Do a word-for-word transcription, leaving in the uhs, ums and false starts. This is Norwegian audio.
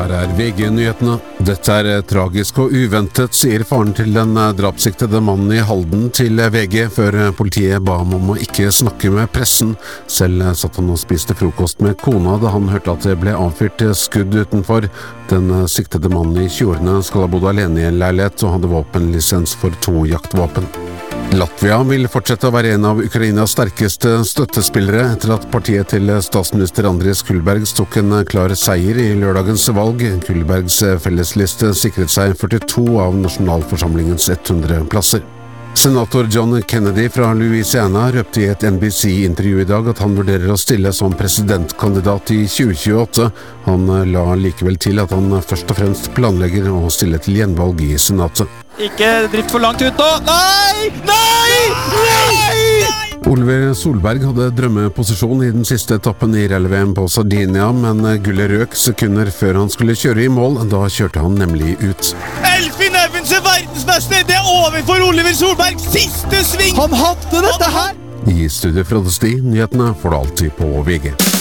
her er V G-nyhetene. Dette er tragisk og uventet, sier faren til den drapssiktede mannen i Halden til V G, før politiet ba ham om å ikke snakke med pressen. Selv satt han og spiste frokost med kona da han hørte at det ble avfyrt skudd utenfor. Den siktede mannen i tjueårene skal ha bodd alene i en leilighet og hadde våpenlisens for to jaktvåpen. Latvia vil fortsette å være en av Ukrainas sterkeste støttespillere etter at partiet til statsminister Andris Kulbergs tok en klar seier i lørdagens valg. Kulbergs fellesliste sikret seg førtito av nasjonalforsamlingens hundre plasser. Senator John Kennedy fra Louisiana røpte i et N B C-intervju i dag at han vurderer å stille som presidentkandidat i tjue tjueåtte. Han la likevel til at han først og fremst planlegger å stille til gjenvalg i senatet. Ikke drift for langt ut nå! Nei! Nei! Nei! Oliver Solberg hadde drømmeposisjon i den siste etappen i rally-V M på Sardinia, men gullet røk sekunder før han skulle kjøre i mål. Da kjørte han nemlig ut. Elfin Evans er verdensmester! Det er over for Oliver Solberg! Siste sving! Han hadde dette her! I studiet fra Sti, nyhetene får du alltid på V G.